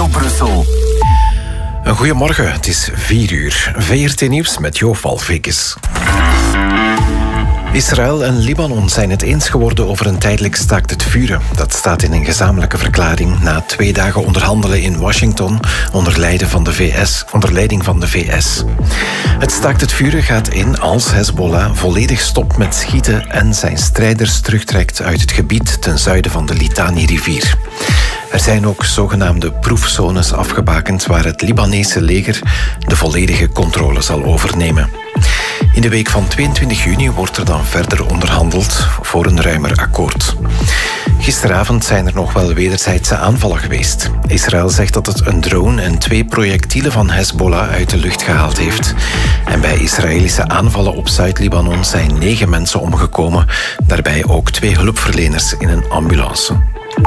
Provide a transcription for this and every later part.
Studio Brussel. Een goeiemorgen, het is 4 uur. VRT Nieuws met Jo Valvikes. Israël en Libanon zijn het eens geworden over een tijdelijk staakt het vuren. Dat staat in een gezamenlijke verklaring na 2 dagen onderhandelen in Washington onder leiding van de VS. Het staakt het vuren gaat in als Hezbollah volledig stopt met schieten en zijn strijders terugtrekt uit het gebied ten zuiden van de Litani-rivier. Er zijn ook zogenaamde proefzones afgebakend waar het Libanese leger de volledige controle zal overnemen. In de week van 22 juni wordt er dan verder onderhandeld voor een ruimer akkoord. Gisteravond zijn er nog wel wederzijdse aanvallen geweest. Israël zegt dat het een drone en 2 projectielen van Hezbollah uit de lucht gehaald heeft. En bij Israëlische aanvallen op Zuid-Libanon zijn 9 mensen omgekomen, daarbij ook 2 hulpverleners in een ambulance.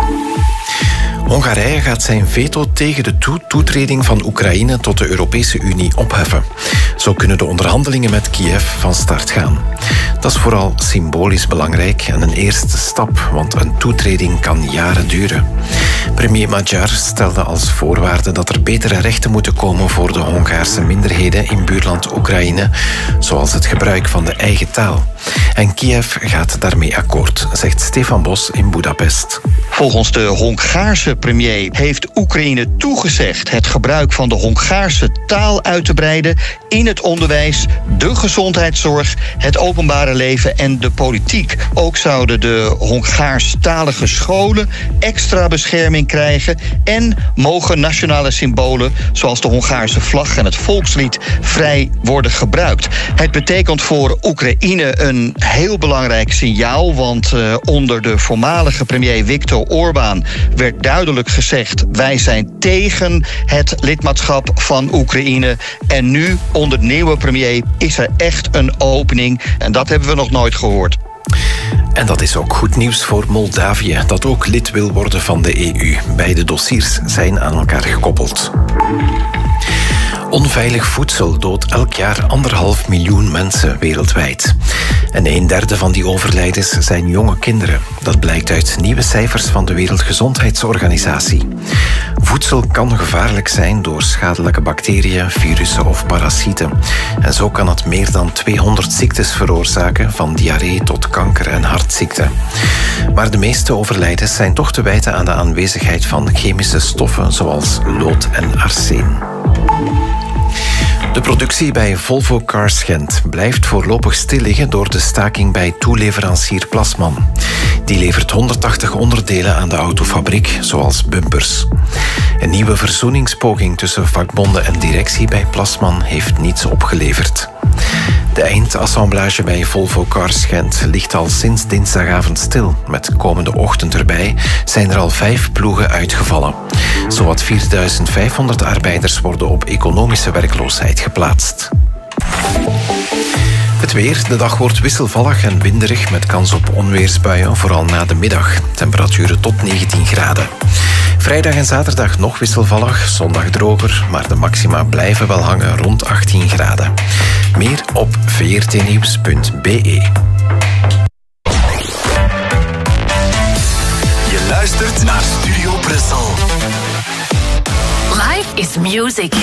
Hongarije gaat zijn veto tegen de toetreding van Oekraïne tot de Europese Unie opheffen. Zo kunnen de onderhandelingen met Kiev van start gaan. Dat is vooral symbolisch belangrijk en een eerste stap, want een toetreding kan jaren duren. Premier Magyar stelde als voorwaarde dat er betere rechten moeten komen voor de Hongaarse minderheden in buurland Oekraïne, zoals het gebruik van de eigen taal. En Kiev gaat daarmee akkoord, zegt Stefan Bos in Budapest. Volgens de Hongaarse premier heeft Oekraïne toegezegd het gebruik van de Hongaarse taal uit te breiden in het onderwijs, de gezondheidszorg, het openbare leven en de politiek. Ook zouden de Hongaarstalige scholen extra bescherming krijgen en mogen nationale symbolen zoals de Hongaarse vlag en het volkslied vrij worden gebruikt. Het betekent voor Oekraïne een heel belangrijk signaal, want onder de voormalige premier Viktor Orbán werd duidelijk gezegd: wij zijn tegen het lidmaatschap van Oekraïne. En nu, onder de nieuwe premier, is er echt een opening. En dat hebben we nog nooit gehoord. En dat is ook goed nieuws voor Moldavië, dat ook lid wil worden van de EU. Beide dossiers zijn aan elkaar gekoppeld. Onveilig voedsel doodt elk jaar 1,5 miljoen mensen wereldwijd. En 1/3 van die overlijdens zijn jonge kinderen. Dat blijkt uit nieuwe cijfers van de Wereldgezondheidsorganisatie. Voedsel kan gevaarlijk zijn door schadelijke bacteriën, virussen of parasieten. En zo kan het meer dan 200 ziektes veroorzaken, van diarree tot kanker en hartziekten. Maar de meeste overlijdens zijn toch te wijten aan de aanwezigheid van chemische stoffen zoals lood en arsen. De productie bij Volvo Cars Gent blijft voorlopig stil liggen door de staking bij toeleverancier Plasman. Die levert 180 onderdelen aan de autofabriek, zoals bumpers. Een nieuwe verzoeningspoging tussen vakbonden en directie bij Plasman heeft niets opgeleverd. De eindassemblage bij Volvo Cars Gent ligt al sinds dinsdagavond stil. Met komende ochtend erbij zijn er al 5 ploegen uitgevallen. Zowat 4.500 arbeiders worden op economische werkloosheid geplaatst. Het weer. De dag wordt wisselvallig en winderig met kans op onweersbuien, vooral na de middag. Temperaturen tot 19 graden. Vrijdag en zaterdag nog wisselvallig, zondag droger, maar de maxima blijven wel hangen rond 18 graden. Meer op vrtnieuws.be. Je luistert naar Studio Brussel. Life is music.